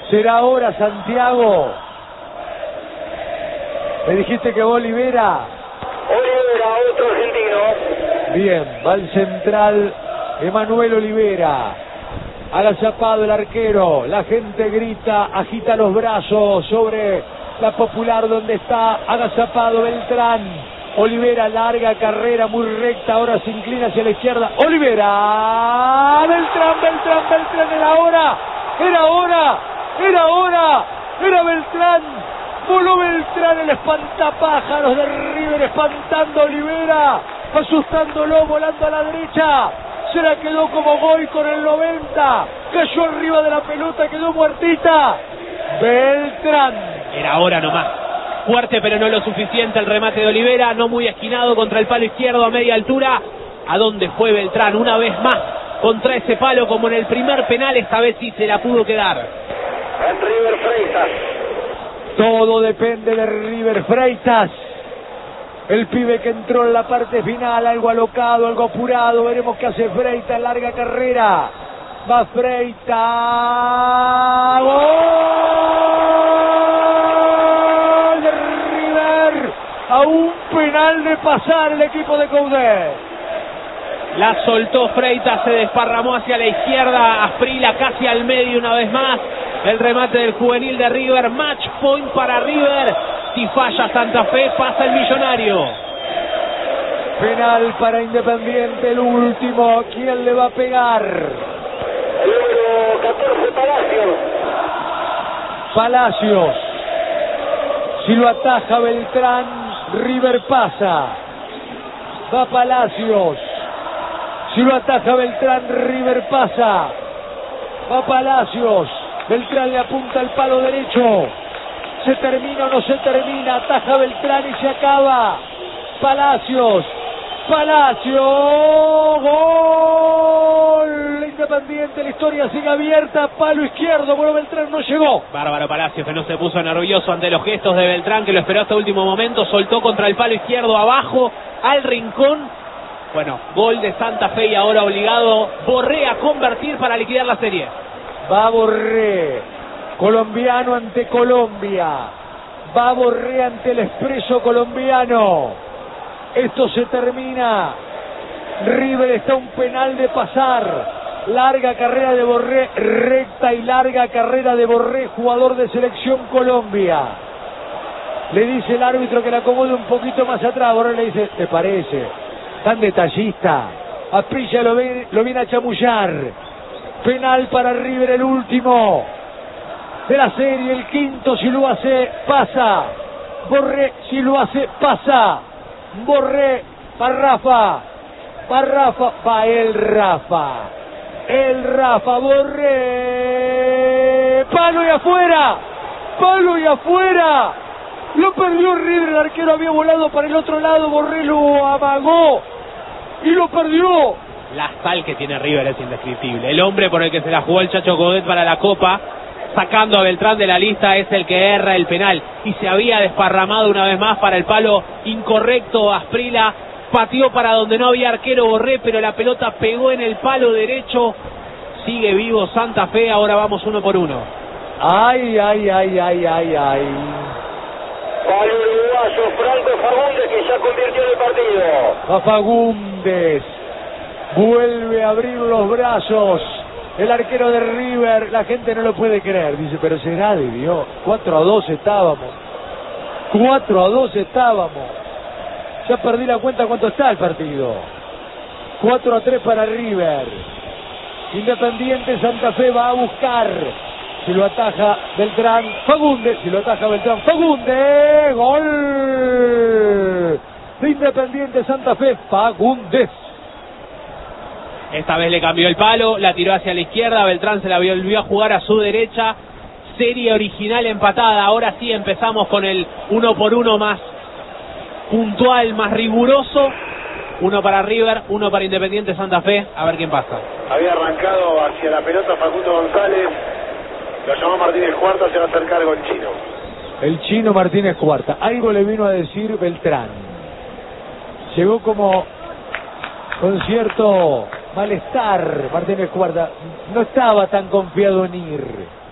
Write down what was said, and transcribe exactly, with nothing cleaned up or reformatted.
Será ahora, Santiago. Me dijiste que va Olivera. Olivera, otro argentino. Bien, va el central Emanuel Olivera. Agazapado el arquero. La gente grita, agita los brazos sobre la Popular donde está agazapado Beltrán. Olivera, larga carrera, muy recta, ahora se inclina hacia la izquierda. Olivera, Beltrán, Beltrán, Beltrán, era hora, era hora, era hora, era Beltrán. Voló Beltrán, el espantapájaros de River, espantando a Olivera, asustándolo, volando a la derecha. Se la quedó como gol con el noventa. Cayó arriba de la pelota, quedó muertita. Beltrán. Era hora nomás. Fuerte pero no lo suficiente el remate de Olivera, no muy esquinado contra el palo izquierdo a media altura. ¿A dónde fue Beltrán? Una vez más contra ese palo como en el primer penal, esta vez sí se la pudo quedar. En River Freitas. Todo depende de River Freitas. El pibe que entró en la parte final, algo alocado, algo apurado. Veremos qué hace Freitas, larga carrera. Va Freitas. ¡Gol de River! A un penal de pasar el equipo de Coudet. La soltó Freitas, se desparramó hacia la izquierda. Asprila casi al medio una vez más. El remate del juvenil de River. Match point para River. Si falla Santa Fe, pasa el Millonario. Penal para Independiente, el último. ¿Quién le va a pegar? El número catorce, Palacios. Palacios. Si lo ataja Beltrán, River pasa. Va Palacios. Si lo ataja Beltrán, River pasa. Va Palacios. Beltrán le apunta al palo derecho. ¿Se termina o no se termina? Ataja Beltrán y se acaba. Palacios. Palacios. Gol. Independiente, la historia sigue abierta. Palo izquierdo. Bueno, Beltrán no llegó. Bárbaro Palacios, que no se puso nervioso ante los gestos de Beltrán, que lo esperó hasta último momento. Soltó contra el palo izquierdo abajo, al rincón. Bueno, gol de Santa Fe y ahora obligado Borré a convertir para liquidar la serie. Va Borré, colombiano ante Colombia. Va Borré ante el Expreso colombiano. Esto se termina. River está a un penal de pasar. Larga carrera de Borré, recta y larga carrera de Borré, jugador de Selección Colombia. Le dice el árbitro que la acomode un poquito más atrás. Borré le dice, ¿te parece? Tan detallista. Asprilla lo viene, lo viene a chamullar. Penal para River, el último de la serie, el quinto. Si lo hace, pasa. Borré, si lo hace, pasa. Borré, para Rafa. Para Rafa, va el Rafa. El Rafa, Borré. Palo y afuera. Palo y afuera. Lo perdió River, el arquero había volado para el otro lado. Borré lo amagó y lo perdió. La sal que tiene River es indescriptible. El hombre por el que se la jugó el Chacho Coudet para la Copa, sacando a Beltrán de la lista, es el que erra el penal. Y se había desparramado una vez más para el palo incorrecto. Asprila pateó para donde no había arquero Borré, pero la pelota pegó en el palo derecho. Sigue vivo Santa Fe, ahora vamos uno por uno. Ay, ay, ay, ay, ay, ay. Palo uruguayo, Franco Fagundes, que ya convirtió en el partido. A Fagundes. Vuelve a abrir los brazos el arquero de River. La gente no lo puede creer. Dice, pero será de Dios. cuatro a dos estábamos. cuatro a dos estábamos. Ya perdí la cuenta cuánto está el partido. cuatro a tres para River. Independiente Santa Fe va a buscar. Si lo ataja Beltrán, Fagundes. Si lo ataja Beltrán, Fagundes. Gol de Independiente Santa Fe, Fagundes. Esta vez le cambió el palo, la tiró hacia la izquierda. Beltrán se la volvió a jugar a su derecha. Serie original empatada. Ahora sí empezamos con el uno por uno más puntual, más riguroso. Uno para River, uno para Independiente Santa Fe. A ver quién pasa. Había arrancado hacia la pelota Facundo González. Lo llamó Martínez Cuarta, se va a hacer cargo el chino. El chino Martínez Cuarta. Algo le vino a decir Beltrán. Llegó como con cierto malestar Martínez Cuarta. No estaba tan confiado en ir.